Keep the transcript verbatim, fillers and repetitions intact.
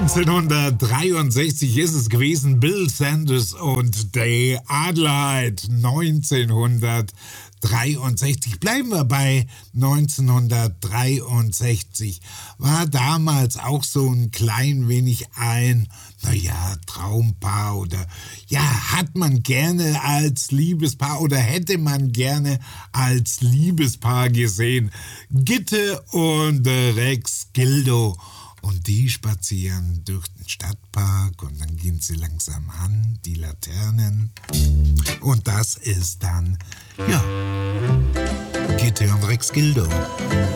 neunzehnhundertdreiundsechzig ist es gewesen, Bill Sanders und The Adelaide. neunzehnhundertdreiundsechzig. Bleiben wir bei neunzehnhundertdreiundsechzig. War damals auch so ein klein wenig ein, naja, Traumpaar oder ja, hat man gerne als Liebespaar oder hätte man gerne als Liebespaar gesehen. Gitte und Rex Gildo. Und die spazieren durch den Stadtpark und dann gehen sie langsam an, die Laternen. Und das ist dann, ja, Gitte und Rex Gildo.